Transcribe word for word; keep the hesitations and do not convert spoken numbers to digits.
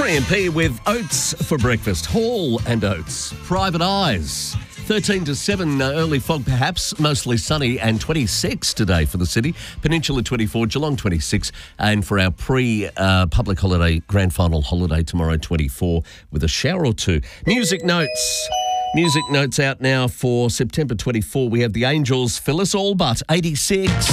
three M P with oats for breakfast. Hall and Oates. Private Eyes. thirteen to seven, uh, early fog perhaps, mostly sunny, and twenty-six today for the city. Peninsula twenty-four, Geelong twenty-six, and for our pre-public uh, holiday, grand final holiday tomorrow, twenty-four, with a shower or two. Music notes. Music notes out now for September twenty-four. We have the Angels, Phyllis Allbutt, eighty-six.